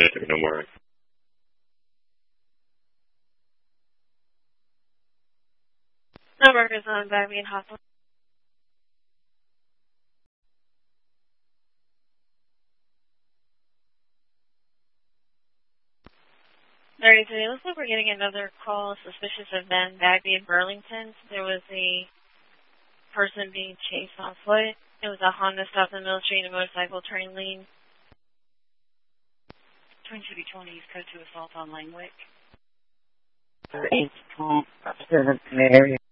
No more. No workers on Bagby and Hawthorne. Alright, today looks like we're getting another call suspicious of Ben Bagby in Burlington. There was a person being chased on foot. It was a Honda stopped in Mill Street and a motorcycle turning lane. Twin City 20 East Coast to assault on Langwick. 8 in the area.